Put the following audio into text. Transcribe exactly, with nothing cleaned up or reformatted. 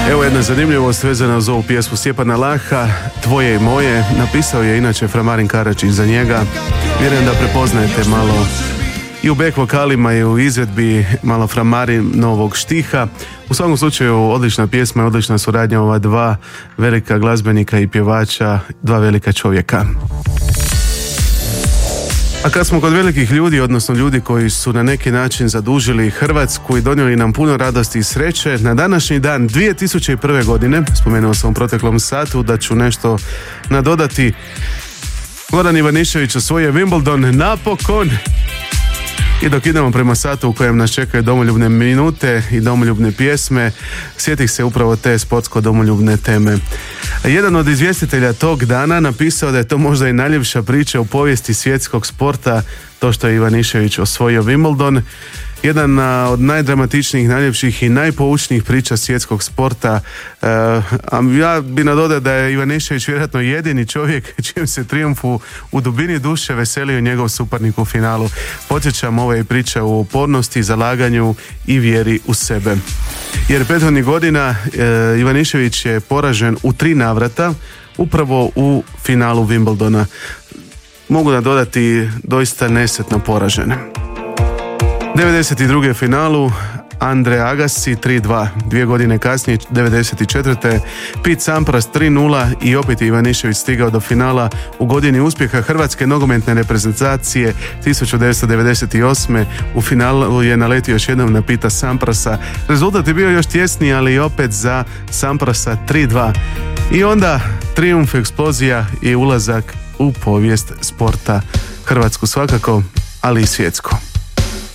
Evo jedna zanimljivost vezana uz ovu pjesmu Stjepana Laha, Tvoje i moje. Napisao je inače Fra Marin Karačić za njega. Vjerujem da prepoznajete malo i u back vokalima i u izvedbi malo Fra Marin novog štiha. U svakom slučaju odlična pjesma i odlična suradnja ova dva velika glazbenika i pjevača, dva velika čovjeka. A kad smo kod velikih ljudi, odnosno ljudi koji su na neki način zadužili Hrvatsku i donijeli nam puno radosti i sreće, na današnji dan dvije tisuće prve. godine, spomenuo sam u proteklom satu da ću nešto nadodati, Goran Ivanišević osvojio Wimbledon napokon. I dok idemo prema satu u kojem nas čekaju domoljubne minute i domoljubne pjesme, sjetih se upravo te sportsko-domoljubne teme. Jedan od izvjestitelja tog dana napisao da je to možda i najljepša priča u povijesti svjetskog sporta, to što je Ivanišević osvojio Wimbledon. Jedan od najdramatičnijih, najljepših i najpoučnijih priča svjetskog sporta. E, a ja bi nadodao da je Ivanišević vjerojatno jedini čovjek čijem se trijumfu u dubini duše veselio njegov suparnik u finalu. Podsjećam, ova je priča o upornosti, zalaganju i vjeri u sebe. Jer prethodnih godina e, Ivanišević je poražen u tri navrata, upravo u finalu Wimbledona. Mogu nadodati doista nesretno poražen. devedeset druge finalu Andre Agassi tri dva, dvije godine kasnije devedeset četvrte Pete Sampras tri nula i opet je Ivanišević stigao do finala u godini uspjeha hrvatske nogometne reprezentacije tisuću devetsto devedeset osme. U finalu je naletio još jednom na Pita Samprasa. Rezultat je bio još tjesniji, ali opet za Samprasa tri dva. I onda trijumf, eksplozija i ulazak u povijest sporta, Hrvatsku svakako, ali i svjetsku.